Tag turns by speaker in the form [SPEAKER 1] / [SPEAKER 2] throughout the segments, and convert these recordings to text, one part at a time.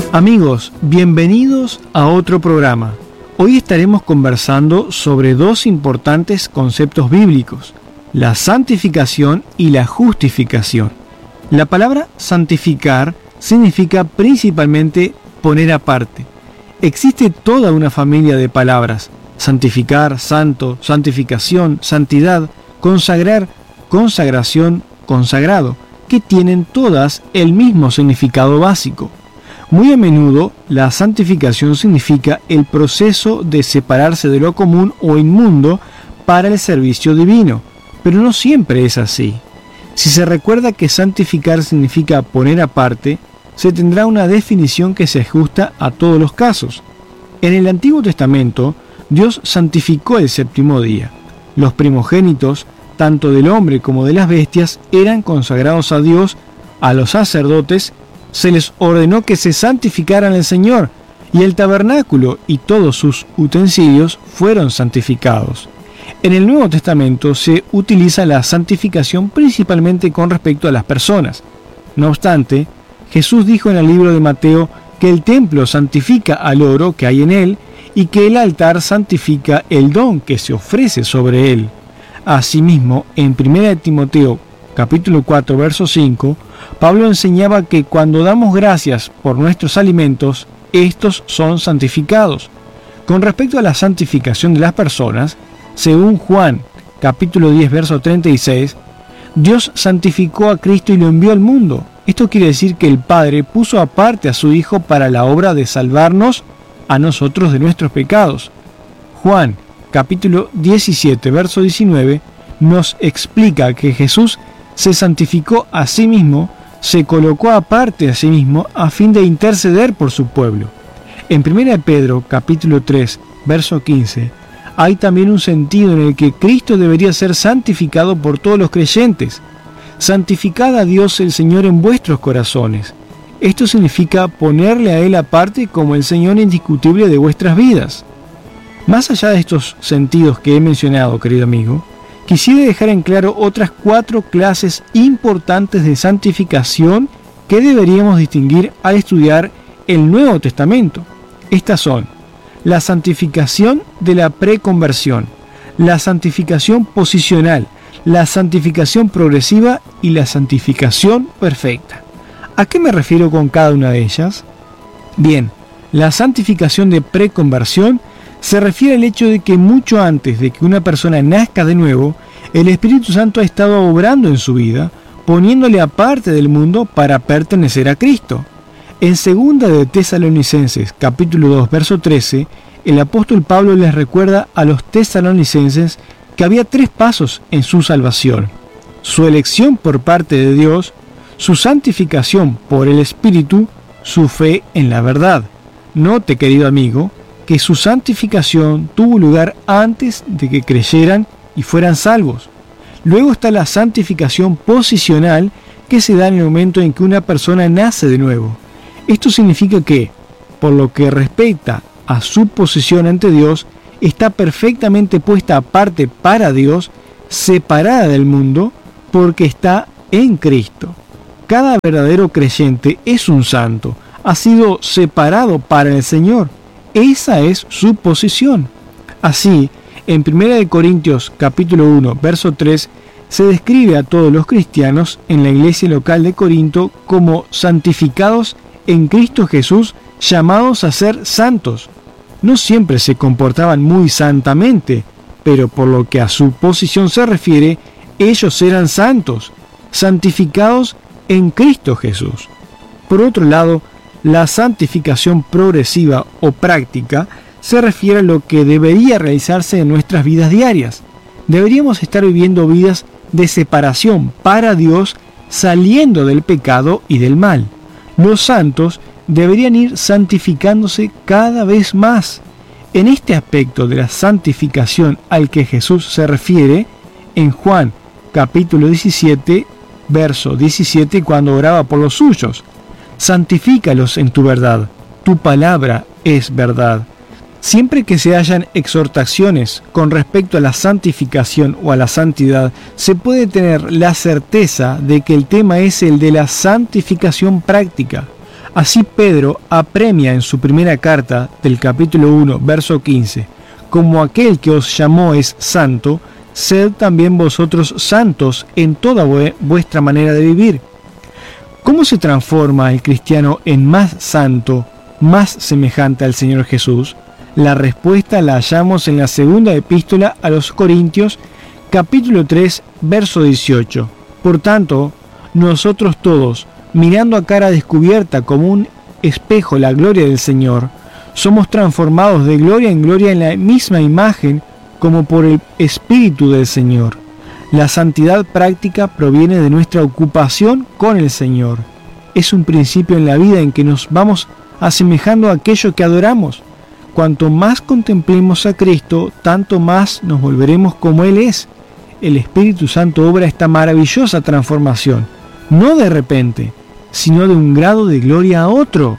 [SPEAKER 1] Amigos, bienvenidos a otro programa. Hoy estaremos conversando sobre dos importantes conceptos bíblicos, la santificación y la justificación. La palabra santificar significa principalmente poner aparte. Existe toda una familia de palabras: santificar, santo, santificación, santidad, consagrar, consagración, consagrado, que tienen todas el mismo significado básico. Muy a menudo, la santificación significa el proceso de separarse de lo común o inmundo para el servicio divino, pero no siempre es así. Si se recuerda que santificar significa poner aparte, se tendrá una definición que se ajusta a todos los casos. En el Antiguo Testamento, Dios santificó el séptimo día. Los primogénitos, tanto del hombre como de las bestias, eran consagrados a Dios. A los sacerdotes se les ordenó que se santificaran al Señor, y el tabernáculo y todos sus utensilios fueron santificados. En el Nuevo Testamento se utiliza la santificación principalmente con respecto a las personas. No obstante, Jesús dijo en el libro de Mateo que el templo santifica al oro que hay en él y que el altar santifica el don que se ofrece sobre él. Asimismo, en 1 Timoteo capítulo 4, verso 5, Pablo enseñaba que cuando damos gracias por nuestros alimentos, estos son santificados. Con respecto a la santificación de las personas, según Juan capítulo 10, verso 36, Dios santificó a Cristo y lo envió al mundo. Esto quiere decir que el Padre puso aparte a su Hijo para la obra de salvarnos a nosotros de nuestros pecados. Juan capítulo 17, verso 19, nos explica que Jesús se santificó a sí mismo, se colocó aparte a sí mismo a fin de interceder por su pueblo. En 1 Pedro capítulo 3, verso 15, hay también un sentido en el que Cristo debería ser santificado por todos los creyentes. Santificad a Dios el Señor en vuestros corazones. Esto significa ponerle a Él aparte como el Señor indiscutible de vuestras vidas. Más allá de estos sentidos que he mencionado, querido amigo, quisiera dejar en claro otras 4 clases importantes de santificación que deberíamos distinguir al estudiar el Nuevo Testamento. Estas son: la santificación de la preconversión, la santificación posicional, la santificación progresiva y la santificación perfecta. ¿A qué me refiero con cada una de ellas? Bien, la santificación de preconversión se refiere al hecho de que mucho antes de que una persona nazca de nuevo, el Espíritu Santo ha estado obrando en su vida, poniéndole aparte del mundo para pertenecer a Cristo. En 2 de Tesalonicenses, capítulo 2, verso 13, el apóstol Pablo les recuerda a los tesalonicenses que había 3 pasos en su salvación: su elección por parte de Dios, su santificación por el Espíritu, su fe en la verdad. Note, querido amigo, que su santificación tuvo lugar antes de que creyeran y fueran salvos. Luego está la santificación posicional, que se da en el momento en que una persona nace de nuevo. Esto significa que, por lo que respecta a su posición ante Dios, está perfectamente puesta aparte para Dios, separada del mundo, porque está en Cristo. Cada verdadero creyente es un santo, ha sido separado para el Señor. Esa es su posición. Así, en 1 Corintios capítulo 1, verso 3, se describe a todos los cristianos en la iglesia local de Corinto como santificados en Cristo Jesús, llamados a ser santos. No siempre se comportaban muy santamente, pero por lo que a su posición se refiere, ellos eran santos, santificados en Cristo Jesús. Por otro lado, la santificación progresiva o práctica se refiere a lo que debería realizarse en nuestras vidas diarias. Deberíamos estar viviendo vidas de separación para Dios, saliendo del pecado y del mal. Los santos deberían ir santificándose cada vez más. En este aspecto de la santificación al que Jesús se refiere, en Juan capítulo 17, verso 17, cuando oraba por los suyos: santifícalos en tu verdad, tu palabra es verdad. Siempre que se hallan exhortaciones con respecto a la santificación o a la santidad, se puede tener la certeza de que el tema es el de la santificación práctica. Así Pedro apremia en su primera carta del capítulo 1, verso 15, como aquel que os llamó es santo, sed también vosotros santos en toda vuestra manera de vivir. ¿Cómo se transforma el cristiano en más santo, más semejante al Señor Jesús? La respuesta la hallamos en la segunda epístola a los Corintios, capítulo 3, verso 18. Por tanto, nosotros todos, mirando a cara descubierta como un espejo la gloria del Señor, somos transformados de gloria en gloria en la misma imagen como por el Espíritu del Señor. La santidad práctica proviene de nuestra ocupación con el Señor. Es un principio en la vida en que nos vamos asemejando a aquello que adoramos. Cuanto más contemplemos a Cristo, tanto más nos volveremos como Él es. El Espíritu Santo obra esta maravillosa transformación, no de repente, sino de un grado de gloria a otro.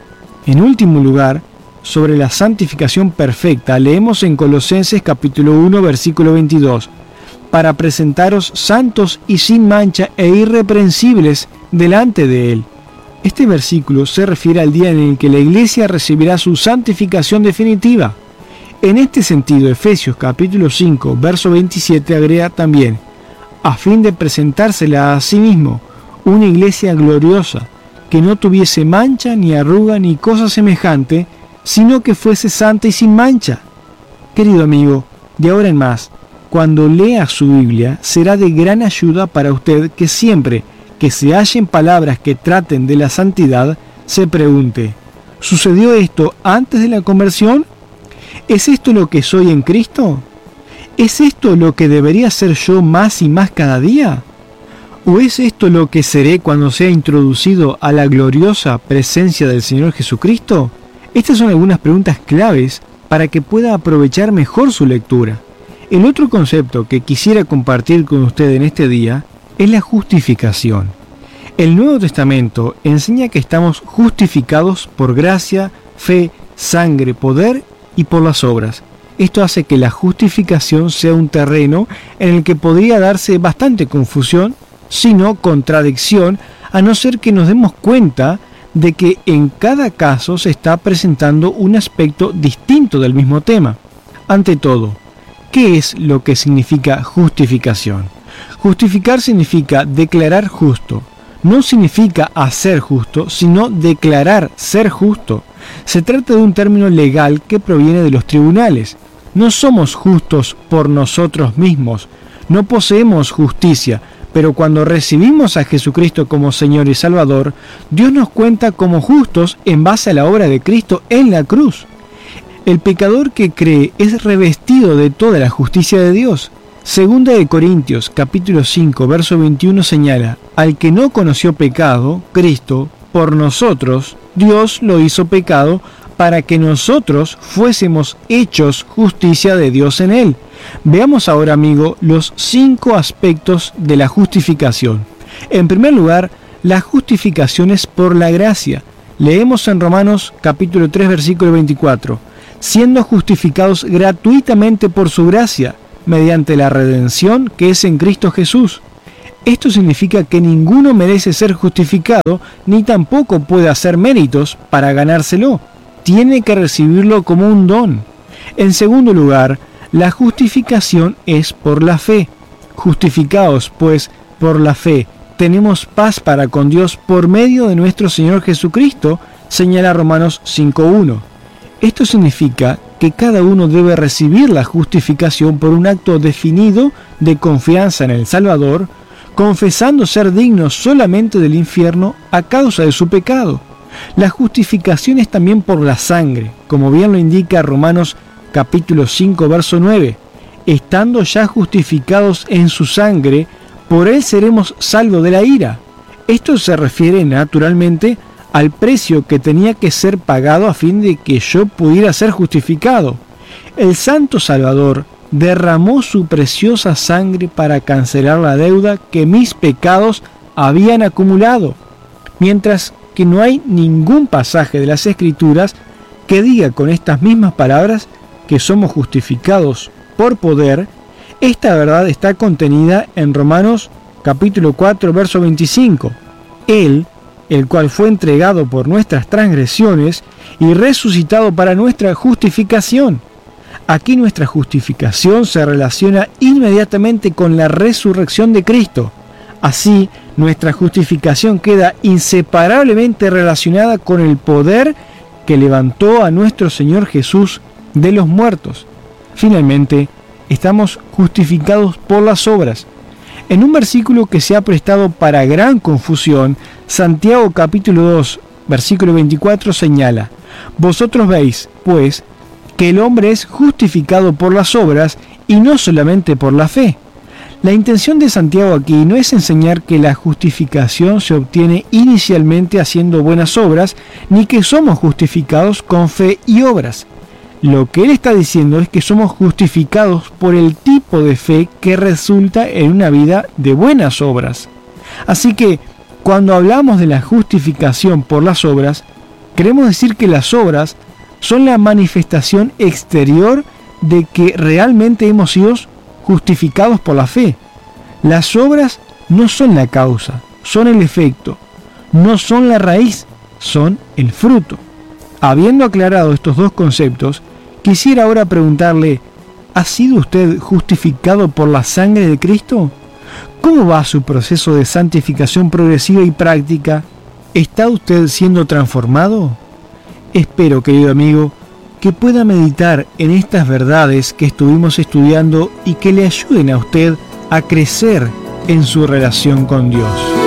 [SPEAKER 1] En último lugar, sobre la santificación perfecta, leemos en Colosenses capítulo 1, versículo 22, para presentaros santos y sin mancha e irreprensibles delante de Él. Este versículo se refiere al día en el que la Iglesia recibirá su santificación definitiva. En este sentido, Efesios capítulo 5, verso 27 agrega también, a fin de presentársela a sí mismo, una iglesia gloriosa, que no tuviese mancha, ni arruga, ni cosa semejante, sino que fuese santa y sin mancha. Querido amigo, de ahora en más, cuando lea su Biblia, será de gran ayuda para usted que siempre que se hallen palabras que traten de la santidad, se pregunte, ¿sucedió esto antes de la conversión? ¿Es esto lo que soy en Cristo? ¿Es esto lo que debería ser yo más y más cada día? ¿O es esto lo que seré cuando sea introducido a la gloriosa presencia del Señor Jesucristo? Estas son algunas preguntas claves para que pueda aprovechar mejor su lectura. El otro concepto que quisiera compartir con usted en este día es la justificación. El Nuevo Testamento enseña que estamos justificados por gracia, fe, sangre, poder y por las obras. Esto hace que la justificación sea un terreno en el que podría darse bastante confusión, sino contradicción, a no ser que nos demos cuenta de que en cada caso se está presentando un aspecto distinto del mismo tema. Ante todo, ¿qué es lo que significa justificación? Justificar significa declarar justo. No significa hacer justo, sino declarar ser justo. Se trata de un término legal que proviene de los tribunales. No somos justos por nosotros mismos, no poseemos justicia, pero cuando recibimos a Jesucristo como Señor y Salvador, Dios nos cuenta como justos en base a la obra de Cristo en la cruz. El pecador que cree es revestido de toda la justicia de Dios. Segunda de Corintios, capítulo 5, verso 21 señala, al que no conoció pecado, Cristo, por nosotros, Dios lo hizo pecado para que nosotros fuésemos hechos justicia de Dios en él. Veamos ahora, amigo, los 5 aspectos de la justificación. En primer lugar, la justificación es por la gracia. Leemos en Romanos capítulo 3, versículo 24, siendo justificados gratuitamente por su gracia, mediante la redención que es en Cristo Jesús. Esto significa que ninguno merece ser justificado, ni tampoco puede hacer méritos para ganárselo. Tiene que recibirlo como un don. En segundo lugar, la justificación es por la fe. Justificados, pues, por la fe, tenemos paz para con Dios por medio de nuestro Señor Jesucristo, señala Romanos 5:1. Esto significa que cada uno debe recibir la justificación por un acto definido de confianza en el Salvador, confesando ser digno solamente del infierno a causa de su pecado. La justificación es también por la sangre, como bien lo indica Romanos capítulo 5, verso 9. Estando ya justificados en su sangre, por él seremos salvos de la ira. Esto se refiere naturalmente al precio que tenía que ser pagado a fin de que yo pudiera ser justificado. El Santo Salvador derramó su preciosa sangre para cancelar la deuda que mis pecados habían acumulado, mientras que no hay ningún pasaje de las Escrituras que diga con estas mismas palabras que somos justificados por poder. Esta verdad está contenida en Romanos capítulo 4, verso 25. Él, el cual fue entregado por nuestras transgresiones y resucitado para nuestra justificación. Aquí nuestra justificación se relaciona inmediatamente con la resurrección de Cristo. Así, nuestra justificación queda inseparablemente relacionada con el poder que levantó a nuestro Señor Jesús de los muertos. Finalmente, estamos justificados por las obras. En un versículo que se ha prestado para gran confusión, Santiago capítulo 2, versículo 24 señala: vosotros veis, pues, que el hombre es justificado por las obras y no solamente por la fe. La intención de Santiago aquí no es enseñar que la justificación se obtiene inicialmente haciendo buenas obras, ni que somos justificados con fe y obras. Lo que él está diciendo es que somos justificados por el tipo de fe que resulta en una vida de buenas obras. Así que, cuando hablamos de la justificación por las obras, queremos decir que las obras son la manifestación exterior de que realmente hemos sido justificados por la fe. Las obras no son la causa, son el efecto. No son la raíz, son el fruto. Habiendo aclarado estos dos conceptos, quisiera ahora preguntarle: ¿ha sido usted justificado por la sangre de Cristo? ¿Cómo va su proceso de santificación progresiva y práctica? ¿Está usted siendo transformado? Espero, querido amigo, que pueda meditar en estas verdades que estuvimos estudiando y que le ayuden a usted a crecer en su relación con Dios.